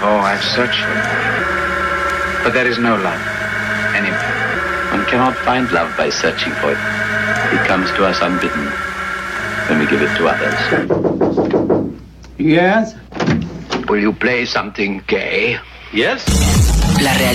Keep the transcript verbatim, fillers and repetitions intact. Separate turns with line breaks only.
Oh, I've searched for it. But there is no love anywhere.
One cannot find love by searching for it. It comes to us unbidden when we give it to others.
Yes?
Will you play something gay?
Yes?
La